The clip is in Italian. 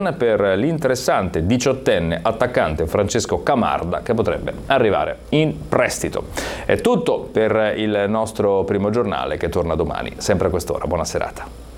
per l'interessante 18enne attaccante Francesco Camarda, che potrebbe arrivare in prestito. È tutto per il nostro primo giornale, che torna domani, sempre a quest'ora. Buona serata.